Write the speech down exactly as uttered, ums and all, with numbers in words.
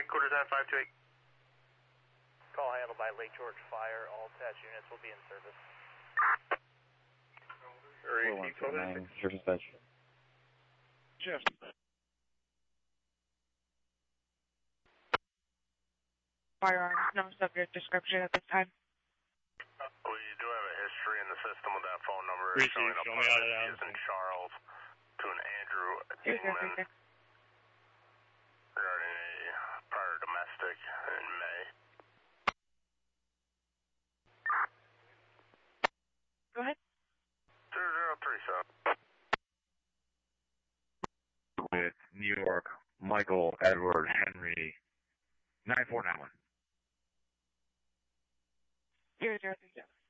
headquarters at five two eight. Call handled by Lake George Fire. All attached units will be in service. four one seven nine, Sheriff Dispatch. Sheriff. Firearms, no subject description at this time. We do have a history in the system with that phone number. Receive, showing up show me out of that. is in Charles to an Andrew Here's your Dingman figure. regarding a prior domestic in May. Go ahead. zero zero three seven. With New York, Michael Edward Henry, nine four nine one. Zero zero three seven.